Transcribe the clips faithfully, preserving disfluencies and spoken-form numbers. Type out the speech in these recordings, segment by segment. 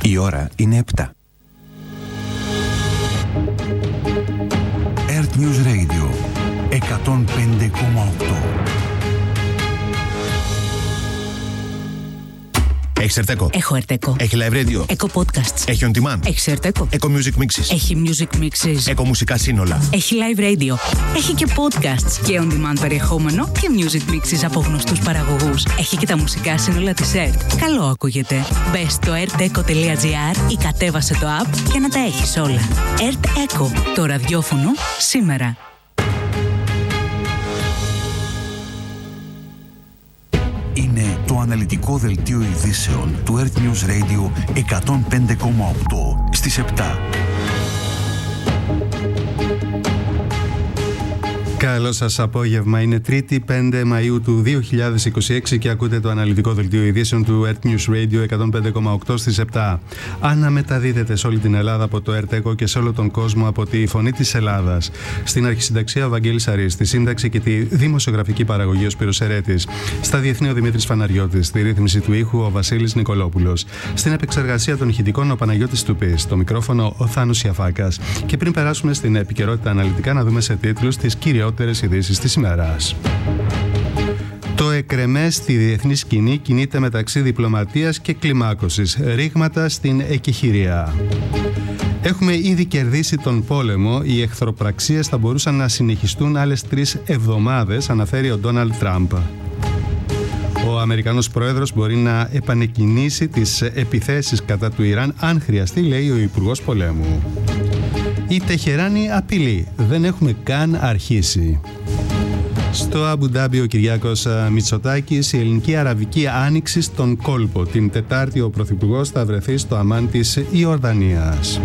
Η ώρα είναι επτά. Earth News Radio εκατόν πέντε κόμμα οκτώ. Έχεις Ερτέκο? Έχω Ερτέκο. Έχει live radio? Έχω podcasts. Έχει on demand? Έχει Ερτέκο. Έχω music mixes? Έχει music mixes. Έχω μουσικά σύνολα? Έχει live radio. Έχει και podcasts και on demand περιεχόμενο και music mixes από γνωστούς παραγωγούς. Έχει και τα μουσικά σύνολα της ΕΡΤ. Καλό ακούγεται. Μπες στο ερτέκο τελεία τζι άρ ή κατέβασε το app για να τα έχεις όλα. ΕΡΤ Echo. Το ραδιόφωνο σήμερα. Είναι το αναλυτικό δελτίο ειδήσεων του Earth News Radio εκατόν πέντε κόμμα οκτώ στις επτά. Καλό σας απόγευμα. Είναι Τρίτη πέντε Μαΐου του δύο χιλιάδες είκοσι έξι και ακούτε το αναλυτικό δελτίο ειδήσεων του Earth News Radio εκατόν πέντε κόμμα οκτώ στις επτά. Αναμεταδίδεται σε όλη την Ελλάδα από το Earth Echo και σε όλο τον κόσμο από τη Φωνή της Ελλάδας. Στην αρχισυνταξία ο Βαγγέλης Αρής, στη σύνταξη και τη δημοσιογραφική παραγωγή ο Σπύρος Ερέτης. Στα διεθνή ο Δημήτρης Φαναριώτης, στη ρύθμιση του ήχου ο Βασίλης Νικολόπουλος. Στην επεξεργασία των ηχητικών ο Παναγιώτης Τουπής, στο μικρόφωνο ο Θάνος Ιαφάκας. Και πριν περάσουμε στην επικαιρότητα αναλυτικά, να δούμε σε τίτλους τις κυριότερες ειδήσεις της ημέρας. Το εκρεμές στη διεθνή σκηνή κινείται μεταξύ διπλωματίας και κλιμάκωσης. Ρήγματα στην εκεχηρία. Έχουμε ήδη κερδίσει τον πόλεμο. Οι εχθροπραξίες θα μπορούσαν να συνεχιστούν άλλες τρεις εβδομάδες, αναφέρει ο Ντόναλντ Τραμπ. Ο Αμερικανός πρόεδρος μπορεί να επανεκκινήσει τις επιθέσεις κατά του Ιράν αν χρειαστεί, λέει ο Υπουργός Πολέμου. Η Τεχεράνη απειλεί. Δεν έχουμε καν αρχίσει. Στο Αμπουντάμπι ο Κυριάκος Μητσοτάκης, η ελληνική αραβική άνοιξη στον κόλπο. Την Τετάρτη ο Πρωθυπουργός θα βρεθεί στο αμάν της Ιορδανίας.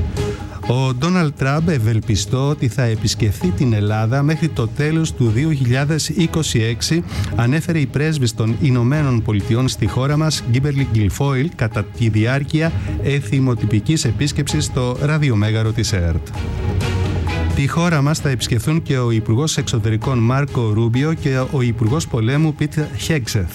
Ο Ντόναλντ Τραμπ ευελπιστώ ότι θα επισκεφθεί την Ελλάδα μέχρι το τέλος του δύο χιλιάδες είκοσι έξι, ανέφερε η πρέσβης των Ηνωμένων Πολιτειών στη χώρα μας, Γκίμπερλι Γκιλφόιλ, κατά τη διάρκεια εθιμοτυπικής επίσκεψης στο ραδιομέγαρο της ΕΡΤ. Τη χώρα μας θα επισκεφθούν και ο Υπουργός Εξωτερικών Μάρκο Ρούμπιο και ο Υπουργός Πολέμου Πιτ Χέγκσεθ.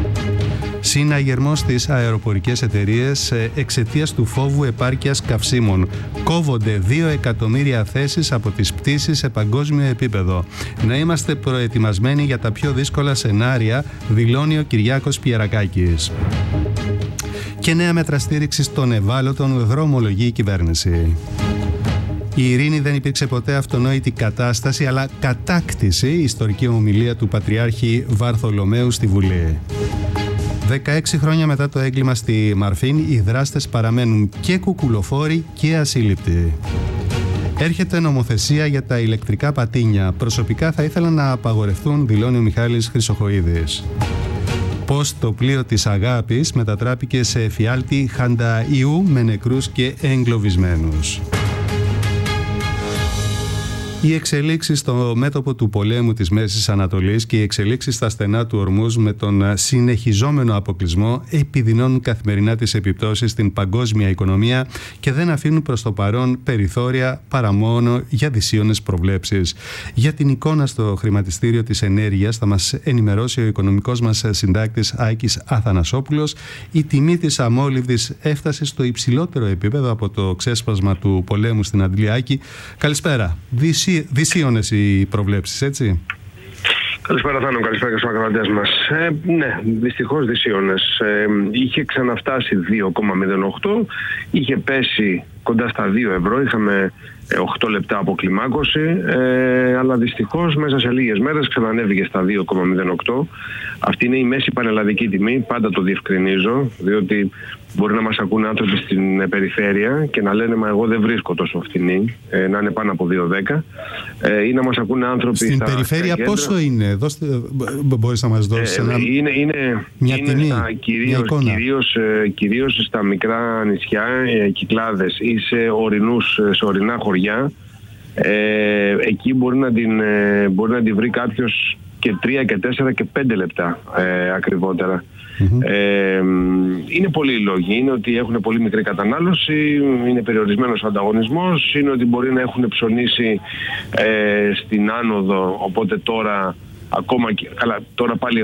Συναγερμός στις αεροπορικές εταιρείες εξαιτίας του φόβου επάρκειας καυσίμων. Κόβονται δύο εκατομμύρια θέσεις από τις πτήσεις σε παγκόσμιο επίπεδο. Να είμαστε προετοιμασμένοι για τα πιο δύσκολα σενάρια, δηλώνει ο Κυριάκος Πιερακάκης. Και νέα μέτρα στήριξης των ευάλωτων δρομολογεί η κυβέρνηση. Η ειρήνη δεν υπήρξε ποτέ αυτονόητη κατάσταση, αλλά κατάκτηση, ιστορική ομιλία του Πατριάρχη Βαρθολομαίου στη Βουλή. δεκαέξι χρόνια μετά το έγκλημα στη Μαρφίν, οι δράστες παραμένουν και κουκουλοφόροι και ασύλληπτοι. Έρχεται νομοθεσία για τα ηλεκτρικά πατίνια. Προσωπικά θα ήθελα να απαγορευτούν, δηλώνει ο Μιχάλης Χρυσοχοΐδης. Πώς το πλοίο της αγάπης μετατράπηκε σε εφιάλτη Χανταϊού με νεκρούς και εγκλωβισμένους. Οι εξελίξεις στο μέτωπο του πολέμου της Μέσης Ανατολής και οι εξελίξεις στα στενά του Ορμούζ με τον συνεχιζόμενο αποκλεισμό επιδεινώνουν καθημερινά τις επιπτώσεις στην παγκόσμια οικονομία και δεν αφήνουν προς το παρόν περιθώρια παρά μόνο για δυσίωνες προβλέψεις. Για την εικόνα στο χρηματιστήριο της ενέργειας θα μας ενημερώσει ο οικονομικός μας συντάκτης Άκης Αθανασόπουλος. Η τιμή της αμόλυβδης έφτασε στο υψηλότερο επίπεδο από το ξέσπασμα του πολέμου στην Αντλία. Άκη, καλησπέρα. Δυσίωνες οι προβλέψεις, έτσι. Καλησπέρα Θάνο, καλησπέρα και στους ακροατές μας. Ε, ναι, δυστυχώς δυσίωνες. Ε, είχε ξαναφτάσει δύο κόμμα μηδέν οκτώ, είχε πέσει κοντά στα δύο ευρώ, είχαμε οκτώ λεπτά αποκλιμάκωση, ε, αλλά δυστυχώς μέσα σε λίγες μέρες ξανανέβηκε στα δύο κόμμα μηδέν οκτώ. Αυτή είναι η μέση πανελλαδική τιμή, πάντα το διευκρινίζω, διότι μπορεί να μας ακούνε άνθρωποι στην περιφέρεια και να λένε «Μα εγώ δεν βρίσκω τόσο φθηνή», ε, να είναι πάνω από δύο δέκα, ε, ή να μας ακούνε άνθρωποι στην στα, περιφέρεια στα πόσο είναι, Δώστε, μπορείς να μας δώσεις ε, ένα, είναι, είναι, μια είναι τιμή, στα, κυρίως, μια κυρίως, ε, κυρίως στα μικρά νησιά, ε, Κυκλάδες ή σε, ορεινούς, σε ορεινά χωριά. Ε, εκεί μπορεί να, την, ε, μπορεί να την βρει κάποιος και τρία και τέσσερα και πέντε λεπτά ε, ακριβότερα. Mm-hmm. Ε, είναι πολλοί λόγοι. Είναι ότι έχουν πολύ μικρή κατανάλωση, είναι περιορισμένος ο ανταγωνισμός, είναι ότι μπορεί να έχουν ψωνίσει ε, στην άνοδο, οπότε τώρα ακόμα, καλά, τώρα πάλι